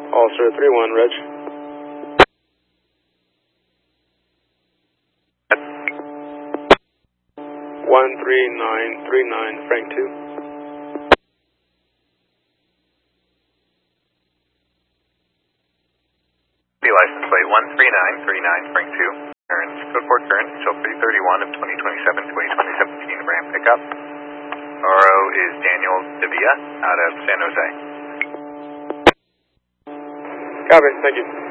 Ulster 31, Reg. 13939, Frank 2. License plate 13939, Frank 2. Turns, code 4 turn, till 331 of 2027 Ram pickup. RO is Daniel Devia out of San Jose. Copy, thank you.